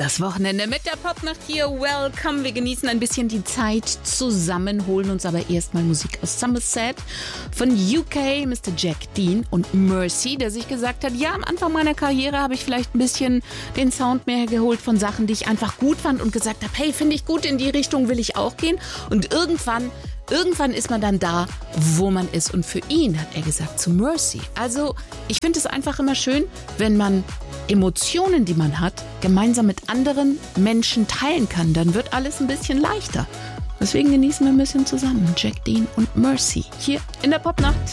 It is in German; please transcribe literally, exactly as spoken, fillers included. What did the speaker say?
Das Wochenende mit der Popnacht hier. Welcome. Wir genießen ein bisschen die Zeit zusammen, holen uns aber erstmal Musik aus Somerset von U K, Mister Jack Dean und Mercy, der sich gesagt hat, ja, am Anfang meiner Karriere habe ich vielleicht ein bisschen den Sound mehr geholt von Sachen, die ich einfach gut fand und gesagt habe, hey, finde ich gut, in die Richtung will ich auch gehen. Und irgendwann Irgendwann ist man dann da, wo man ist. Und für ihn hat er gesagt, zu Mercy. Also ich finde es einfach immer schön, wenn man Emotionen, die man hat, gemeinsam mit anderen Menschen teilen kann. Dann wird alles ein bisschen leichter. Deswegen genießen wir ein bisschen zusammen. Jack Dean und Mercy hier in der Popnacht.